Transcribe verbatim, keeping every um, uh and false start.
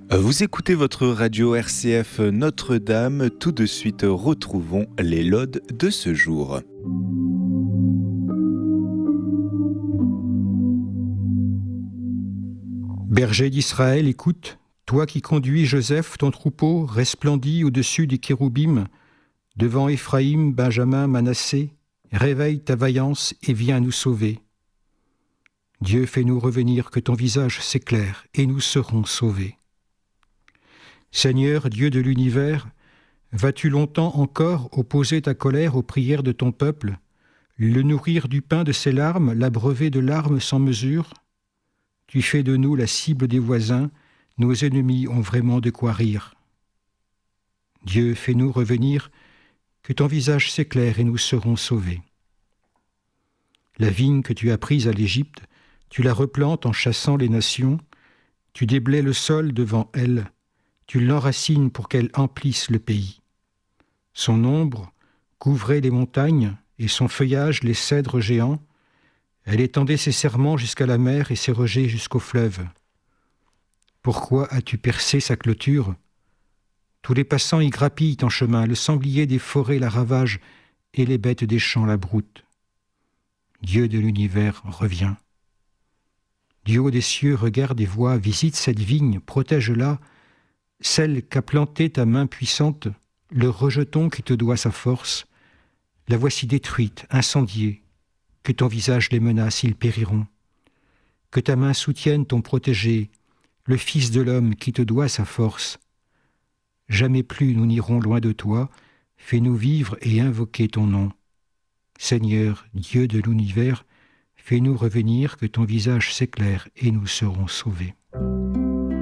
Vous écoutez votre radio R C F Notre-Dame. Tout de suite, retrouvons les laudes de ce jour. Berger d'Israël, écoute, toi qui conduis Joseph, ton troupeau, resplendit au-dessus des kéroubim, devant Éphraïm, Benjamin, Manassé, réveille ta vaillance et viens nous sauver. Dieu, fais-nous revenir, que ton visage s'éclaire, et nous serons sauvés. Seigneur, Dieu de l'univers, vas-tu longtemps encore opposer ta colère aux prières de ton peuple, le nourrir du pain de ses larmes, l'abreuver de larmes sans mesure? Tu fais de nous la cible des voisins, nos ennemis ont vraiment de quoi rire. Dieu, fais-nous revenir, que ton visage s'éclaire et nous serons sauvés. La vigne que tu as prise à l'Égypte, tu la replantes en chassant les nations, tu déblais le sol devant elle, tu l'enracines pour qu'elle emplisse le pays. Son ombre couvrait les montagnes et son feuillage les cèdres géants. Elle étendait ses serments jusqu'à la mer et ses rejets jusqu'au fleuve. Pourquoi as-tu percé sa clôture? Tous les passants y grappillent en chemin, le sanglier des forêts la ravage et les bêtes des champs la broutent. Dieu de l'univers, reviens. Du haut des cieux, regarde et vois, visite cette vigne, protège-la, celle qu'a plantée ta main puissante, le rejeton qui te doit sa force, la voici détruite, incendiée, que ton visage les menace, ils périront. Que ta main soutienne ton protégé, le Fils de l'homme qui te doit sa force. Jamais plus nous n'irons loin de toi, fais-nous vivre et invoquer ton nom. Seigneur, Dieu de l'univers, fais-nous revenir, que ton visage s'éclaire et nous serons sauvés.